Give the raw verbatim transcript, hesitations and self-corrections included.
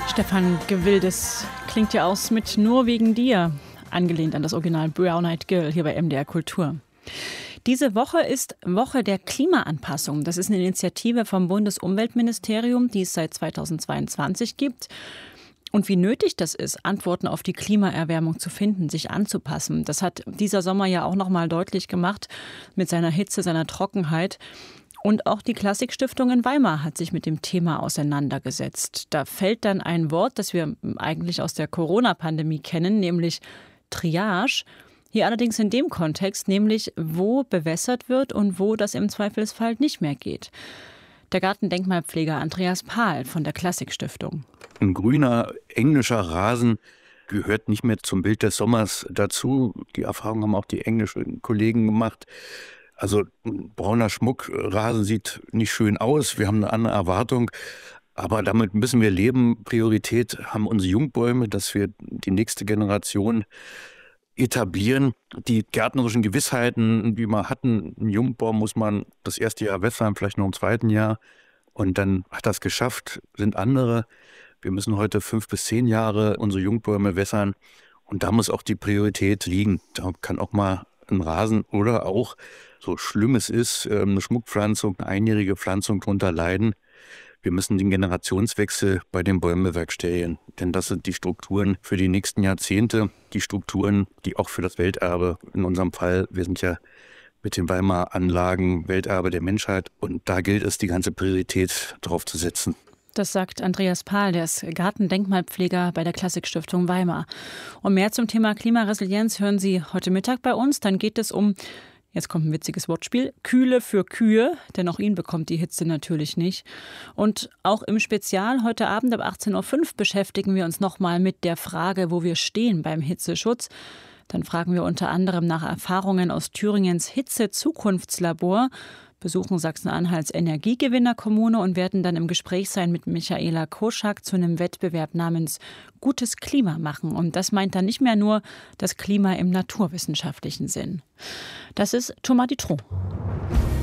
Stefan Gewildes klingt ja aus mit Nur wegen dir, angelehnt an das Original Brown Eyed Girl hier bei M D R Kultur. Diese Woche ist Woche der Klimaanpassung. Das ist eine Initiative vom Bundesumweltministerium, die es seit zweitausendzweiundzwanzig gibt. Und wie nötig das ist, Antworten auf die Klimaerwärmung zu finden, sich anzupassen. Das hat dieser Sommer ja auch noch mal deutlich gemacht mit seiner Hitze, seiner Trockenheit. Und auch die Klassik-Stiftung in Weimar hat sich mit dem Thema auseinandergesetzt. Da fällt dann ein Wort, das wir eigentlich aus der Corona-Pandemie kennen, nämlich Triage. Hier allerdings in dem Kontext, nämlich wo bewässert wird und wo das im Zweifelsfall nicht mehr geht. Der Gartendenkmalpfleger Andreas Pahl von der Klassik-Stiftung. Ein grüner englischer Rasen gehört nicht mehr zum Bild des Sommers dazu. Die Erfahrung haben auch die englischen Kollegen gemacht. Also ein brauner Schmuckrasen sieht nicht schön aus. Wir haben eine andere Erwartung. Aber damit müssen wir leben. Priorität haben unsere Jungbäume, dass wir die nächste Generation etablieren. Die gärtnerischen Gewissheiten, die wir hatten, ein Jungbaum muss man das erste Jahr wässern, vielleicht noch im zweiten Jahr. Und dann hat das geschafft, sind andere. Wir müssen heute fünf bis zehn Jahre unsere Jungbäume wässern. Und da muss auch die Priorität liegen. Da kann auch mal ein Rasen oder auch, so schlimm es ist, eine Schmuckpflanzung, eine einjährige Pflanzung drunter leiden. Wir müssen den Generationswechsel bei den Bäumen bewerkstelligen. Denn das sind die Strukturen für die nächsten Jahrzehnte. Die Strukturen, die auch für das Welterbe, in unserem Fall, wir sind ja mit den Weimarer Anlagen Welterbe der Menschheit. Und da gilt es, die ganze Priorität drauf zu setzen. Das sagt Andreas Pahl, der ist Gartendenkmalpfleger bei der Klassik-Stiftung Weimar. Und mehr zum Thema Klimaresilienz hören Sie heute Mittag bei uns. Dann geht es um, jetzt kommt ein witziges Wortspiel, Kühle für Kühe, denn auch ihn bekommt die Hitze natürlich nicht. Und auch im Spezial heute Abend ab achtzehn Uhr fünf beschäftigen wir uns nochmal mit der Frage, wo wir stehen beim Hitzeschutz. Dann fragen wir unter anderem nach Erfahrungen aus Thüringens Hitze-Zukunftslabor, besuchen Sachsen-Anhalts Energiegewinnerkommune und werden dann im Gespräch sein mit Michaela Koschak zu einem Wettbewerb namens Gutes Klima machen. Und das meint dann nicht mehr nur das Klima im naturwissenschaftlichen Sinn. Das ist Thomas Dutronc.